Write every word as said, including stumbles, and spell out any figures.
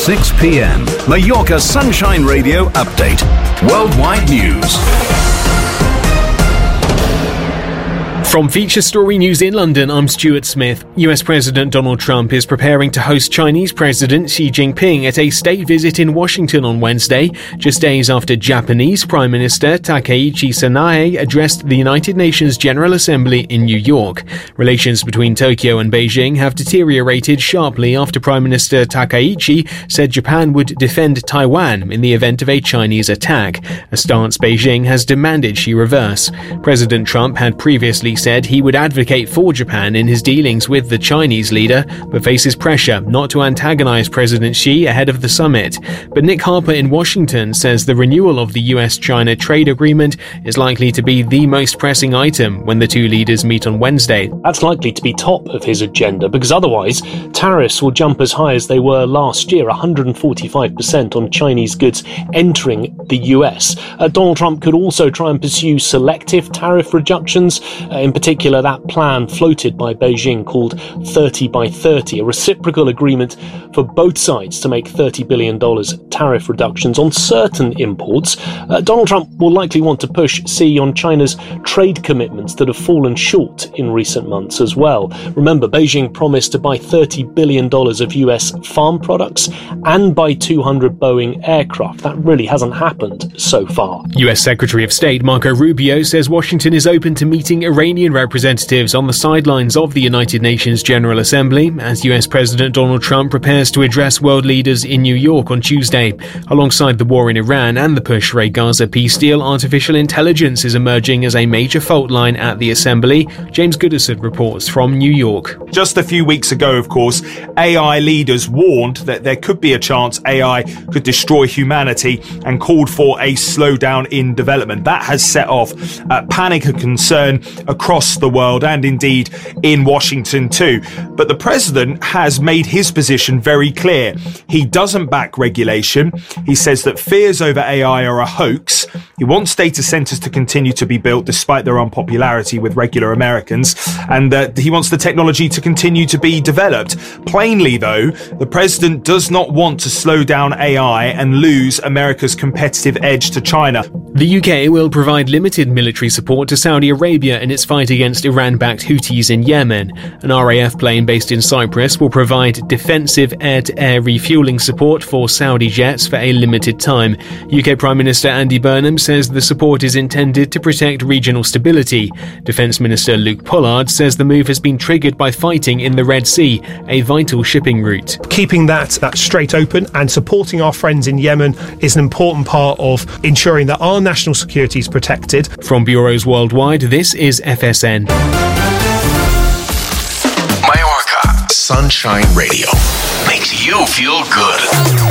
six p.m. Mallorca Sunshine Radio Update. Worldwide news. From Feature Story News in London, I'm Stuart Smith. U S President Donald Trump is preparing to host Chinese President Xi Jinping at a state visit in Washington on Wednesday, just days after Japanese Prime Minister Takaichi Sanae addressed the United Nations General Assembly in New York. Relations between Tokyo and Beijing have deteriorated sharply after Prime Minister Takaichi said Japan would defend Taiwan in the event of a Chinese attack, a stance Beijing has demanded she reverse. President Trump had previously said he would advocate for Japan in his dealings with the Chinese leader, but faces pressure not to antagonize President Xi ahead of the summit. But Nick Harper in Washington says the renewal of the U S China trade agreement is likely to be the most pressing item when the two leaders meet on Wednesday. That's likely to be top of his agenda, because otherwise tariffs will jump as high as they were last year, one hundred forty-five percent on Chinese goods entering the U S. Uh, Donald Trump could also try and pursue selective tariff reductions, uh, in particular that plan floated by Beijing called thirty by thirty, a reciprocal agreement for both sides to make thirty billion dollars tariff reductions on certain imports. Uh, Donald Trump will likely want to push Xi on China's trade commitments that have fallen short in recent months as well. Remember, Beijing promised to buy thirty billion dollars of U S farm products and buy two hundred Boeing aircraft. That really hasn't happened so far. U S Secretary of State Marco Rubio says Washington is open to meeting Iranian representatives on the sidelines of the United Nations General Assembly as U S President Donald Trump prepares to address world leaders in New York on Tuesday. Alongside the war in Iran and the push for a Gaza peace deal, artificial intelligence is emerging as a major fault line at the Assembly. James Goodison reports from New York. Just a few weeks ago, of course, A I leaders warned that there could be a chance A I could destroy humanity and called for a slowdown in development. That has set off uh, panic and concern across the world and indeed in Washington too. But the president has made his position very clear. He doesn't back regulation. He says that fears over A I are a hoax. He wants data centers to continue to be built despite their unpopularity with regular Americans, and that he wants the technology to continue to be developed. Plainly, though, the president does not want to slow down A I and lose America's competitive edge to China. The U K will provide limited military support to Saudi Arabia in its fight against Iran-backed Houthis in Yemen. An R A F plane based in Cyprus will provide defensive air-to-air refueling support for Saudi jets for a limited time. U K Prime Minister Andy Burnham says the support is intended to protect regional stability. Defence Minister Luke Pollard says the move has been triggered by fighting in the Red Sea, a vital shipping route. Keeping that, that strait open and supporting our friends in Yemen is an important part of ensuring that our national security is protected. From bureaus worldwide, this is F S N. Mallorca Sunshine Radio makes you feel good.